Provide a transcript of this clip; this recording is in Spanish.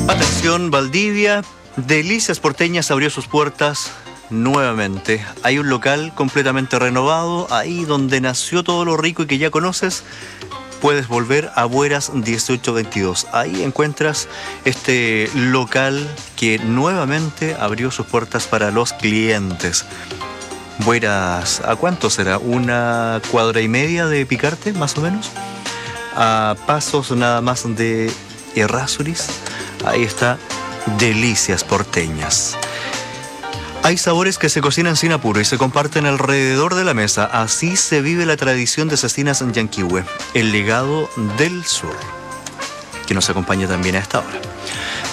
Atención Valdivia, Delicias Porteñas abrió sus puertas nuevamente. Hay un local completamente renovado, ahí donde nació todo lo rico y que ya conoces. Puedes volver a Bueras 1822. Ahí encuentras este local que nuevamente abrió sus puertas para los clientes. Bueras, ¿a cuánto será? ¿Una cuadra y media de Picarte, más o menos? A pasos nada más de Errázuriz. Ahí está Delicias Porteñas. Hay sabores que se cocinan sin apuro y se comparten alrededor de la mesa. Así se vive la tradición de Cecinas Yanquihue, el legado del sur, que nos acompaña también a esta hora.